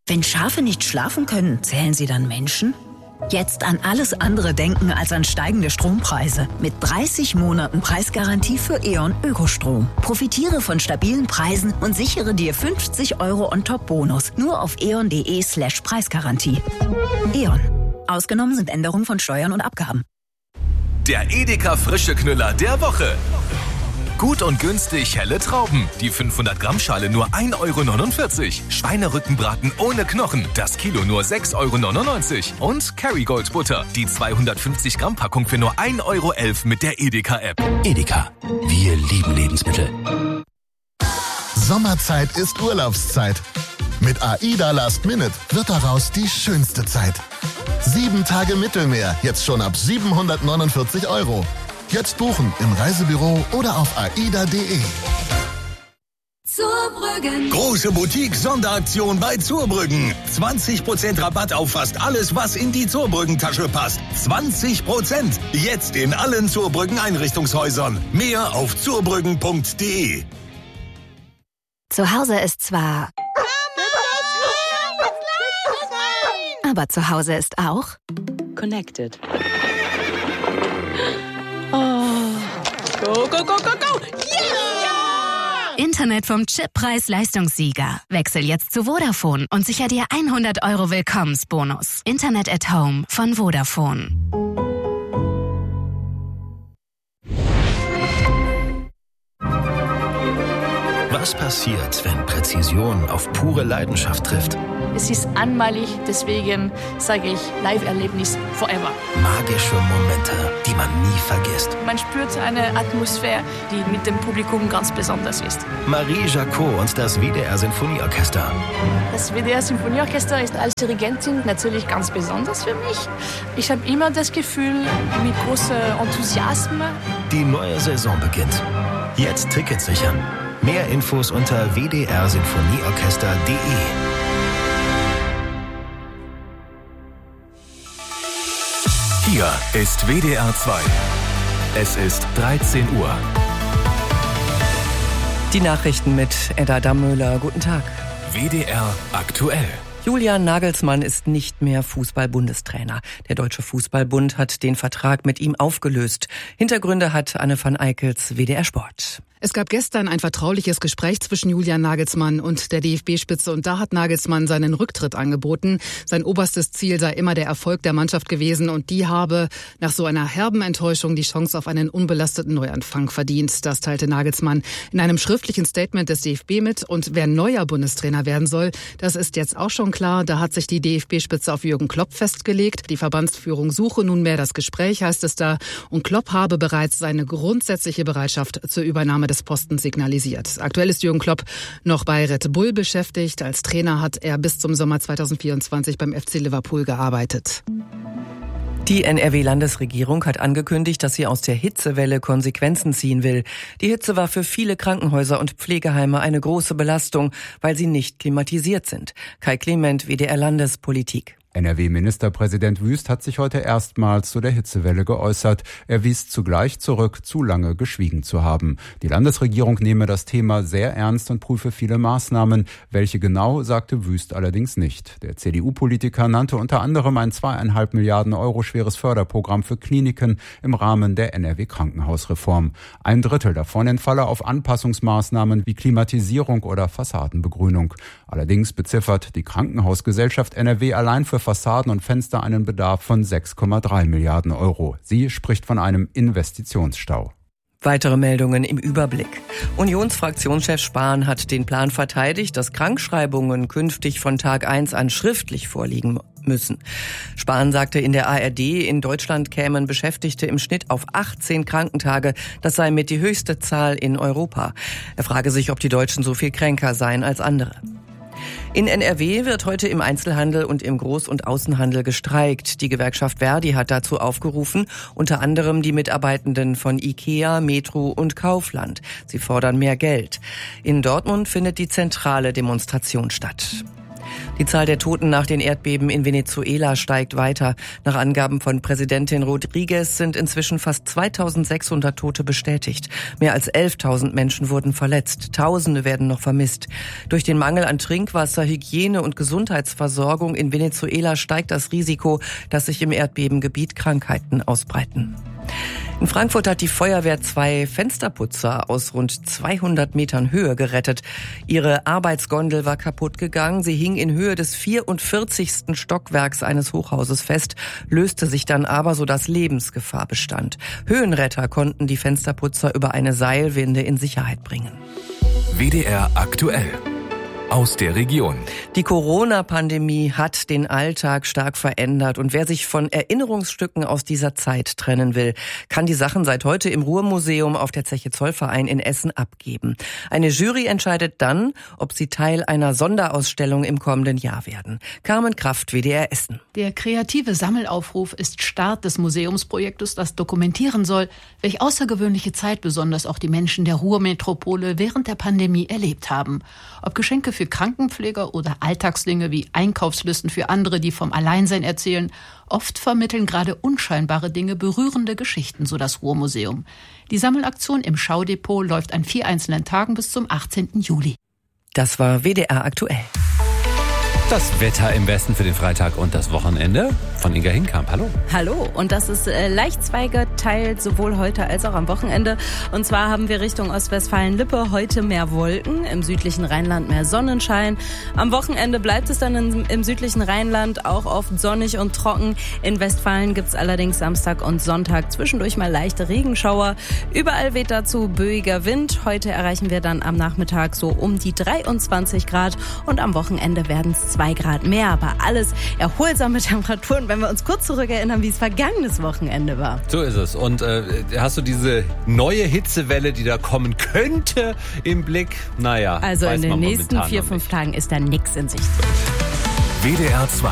Wenn Schafe nicht schlafen können, zählen sie dann Menschen? Jetzt an alles andere denken als an steigende Strompreise. Mit 30 Monaten Preisgarantie für E.ON Ökostrom. Profitiere von stabilen Preisen und sichere dir 50 € on-top-Bonus. Nur auf eon.de/Preisgarantie. E.ON. Ausgenommen sind Änderungen von Steuern und Abgaben. Der Edeka Frische Knüller der Woche. Gut und günstig helle Trauben. Die 500-Gramm-Schale nur 1,49 €. Schweinerückenbraten ohne Knochen. Das Kilo nur 6,99 €. Und Kerrygold Butter. Die 250-Gramm-Packung für nur 1,11 € mit der Edeka-App. Edeka. Wir lieben Lebensmittel. Sommerzeit ist Urlaubszeit. Mit AIDA Last Minute wird daraus die schönste Zeit. 7 Tage Mittelmeer, jetzt schon ab 749 €. Jetzt buchen im Reisebüro oder auf aida.de. Zurbrüggen. Große Boutique-Sonderaktion bei Zurbrüggen. 20% Rabatt auf fast alles, was in die Zurbrüggen-Tasche passt. 20%. Jetzt in allen Zurbrüggen-Einrichtungshäusern. Mehr auf zurbrüggen.de. Zu Hause ist zwar... Aber zu Hause ist auch... Connected. Oh. Go, go, go, go, go! Yeah! Internet vom Chippreis-Leistungssieger. Wechsel jetzt zu Vodafone und sicher dir 100 € Willkommensbonus. Internet at Home von Vodafone. Was passiert, wenn Präzision auf pure Leidenschaft trifft? Es ist einmalig, deswegen sage ich Live-Erlebnis forever. Magische Momente, die man nie vergisst. Man spürt eine Atmosphäre, die mit dem Publikum ganz besonders ist. Marie Jacot und das WDR Sinfonieorchester. Das WDR Sinfonieorchester ist als Dirigentin natürlich ganz besonders für mich. Ich habe immer das Gefühl, mit großem Enthusiasmus. Die neue Saison beginnt. Jetzt Tickets sichern. Mehr Infos unter wdrsinfonieorchester.de. Hier ist WDR 2. Es ist 13 Uhr. Die Nachrichten mit Edda Dammöhler. Guten Tag. WDR aktuell. Julian Nagelsmann ist nicht mehr Fußball-Bundestrainer. Der Deutsche Fußballbund hat den Vertrag mit ihm aufgelöst. Hintergründe hat Anne van Eickels, WDR Sport. Es gab gestern ein vertrauliches Gespräch zwischen Julian Nagelsmann und der DFB-Spitze und da hat Nagelsmann seinen Rücktritt angeboten. Sein oberstes Ziel sei immer der Erfolg der Mannschaft gewesen und die habe nach so einer herben Enttäuschung die Chance auf einen unbelasteten Neuanfang verdient. Das teilte Nagelsmann in einem schriftlichen Statement des DFB mit und wer neuer Bundestrainer werden soll, das ist jetzt auch schon klar. Da hat sich die DFB-Spitze auf Jürgen Klopp festgelegt. Die Verbandsführung suche nunmehr das Gespräch, heißt es da, und Klopp habe bereits seine grundsätzliche Bereitschaft zur Übernahme des Postens signalisiert. Aktuell ist Jürgen Klopp noch bei Red Bull beschäftigt. Als Trainer hat er bis zum Sommer 2024 beim FC Liverpool gearbeitet. Die NRW-Landesregierung hat angekündigt, dass sie aus der Hitzewelle Konsequenzen ziehen will. Die Hitze war für viele Krankenhäuser und Pflegeheime eine große Belastung, weil sie nicht klimatisiert sind. Kai Clement, WDR Landespolitik. NRW-Ministerpräsident Wüst hat sich heute erstmals zu der Hitzewelle geäußert. Er wies zugleich zurück, zu lange geschwiegen zu haben. Die Landesregierung nehme das Thema sehr ernst und prüfe viele Maßnahmen. Welche genau, sagte Wüst allerdings nicht. Der CDU-Politiker nannte unter anderem ein 2,5 Milliarden € schweres Förderprogramm für Kliniken im Rahmen der NRW-Krankenhausreform. 1/3 davon entfalle auf Anpassungsmaßnahmen wie Klimatisierung oder Fassadenbegrünung. Allerdings beziffert die Krankenhausgesellschaft NRW allein für Fassaden und Fenster einen Bedarf von 6,3 Milliarden €. Sie spricht von einem Investitionsstau. Weitere Meldungen im Überblick. Unionsfraktionschef Spahn hat den Plan verteidigt, dass Krankschreibungen künftig von Tag 1 an schriftlich vorliegen müssen. Spahn sagte in der ARD, in Deutschland kämen Beschäftigte im Schnitt auf 18 Krankentage. Das sei mit die höchste Zahl in Europa. Er frage sich, ob die Deutschen so viel kränker seien als andere. In NRW wird heute im Einzelhandel und im Groß- und Außenhandel gestreikt. Die Gewerkschaft Verdi hat dazu aufgerufen, unter anderem die Mitarbeitenden von IKEA, Metro und Kaufland. Sie fordern mehr Geld. In Dortmund findet die zentrale Demonstration statt. Die Zahl der Toten nach den Erdbeben in Venezuela steigt weiter. Nach Angaben von Präsidentin Rodriguez sind inzwischen fast 2600 Tote bestätigt. Mehr als 11.000 Menschen wurden verletzt. Tausende werden noch vermisst. Durch den Mangel an Trinkwasser, Hygiene und Gesundheitsversorgung in Venezuela steigt das Risiko, dass sich im Erdbebengebiet Krankheiten ausbreiten. In Frankfurt hat die Feuerwehr 2 Fensterputzer aus rund 200 Metern Höhe gerettet. Ihre Arbeitsgondel war kaputt gegangen. Sie hing in Höhe des 44. Stockwerks eines Hochhauses fest, löste sich dann aber, sodass Lebensgefahr bestand. Höhenretter konnten die Fensterputzer über eine Seilwinde in Sicherheit bringen. WDR aktuell. Aus der Region. Die Corona-Pandemie hat den Alltag stark verändert und wer sich von Erinnerungsstücken aus dieser Zeit trennen will, kann die Sachen seit heute im Ruhrmuseum auf der Zeche Zollverein in Essen abgeben. Eine Jury entscheidet dann, ob sie Teil einer Sonderausstellung im kommenden Jahr werden. Carmen Kraft, WDR Essen. Der kreative Sammelaufruf ist Start des Museumsprojektes, das dokumentieren soll, welch außergewöhnliche Zeit besonders auch die Menschen der Ruhrmetropole während der Pandemie erlebt haben. Ob Geschenke für Krankenpfleger oder Alltagsdinge wie Einkaufslisten für andere, die vom Alleinsein erzählen. Oft vermitteln gerade unscheinbare Dinge berührende Geschichten, so das Ruhrmuseum. Die Sammelaktion im Schaudepot läuft an 4 einzelnen Tagen bis zum 18. Juli. Das war WDR aktuell. Das Wetter im Westen für den Freitag und das Wochenende von Inga Hinkamp. Hallo. Hallo. Und das ist leicht zweigeteilt, sowohl heute als auch am Wochenende. Und zwar haben wir Richtung Ostwestfalen-Lippe heute mehr Wolken, im südlichen Rheinland mehr Sonnenschein. Am Wochenende bleibt es dann im südlichen Rheinland auch oft sonnig und trocken. In Westfalen gibt's allerdings Samstag und Sonntag zwischendurch mal leichte Regenschauer. Überall weht dazu böiger Wind. Heute erreichen wir dann am Nachmittag so um die 23 Grad und am Wochenende werden es 2 Grad mehr, aber alles erholsame Temperaturen, wenn wir uns kurz zurückerinnern, wie es vergangenes Wochenende war. So ist es. Und hast du diese neue Hitzewelle, die da kommen könnte, im Blick? Naja, also in den nächsten 4-5 Tagen ist da nichts in Sicht. WDR 2